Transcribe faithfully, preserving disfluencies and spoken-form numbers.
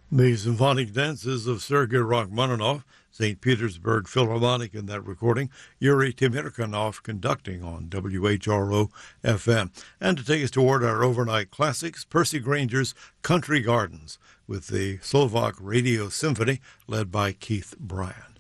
The symphonic dances of Sergei Rachmaninoff, Saint Petersburg Philharmonic in that recording, Yuri Timirkanov conducting on W H R O F M. And to take us toward our overnight classics, Percy Granger's Country Gardens with the Slovak Radio Symphony led by Keith Bryan.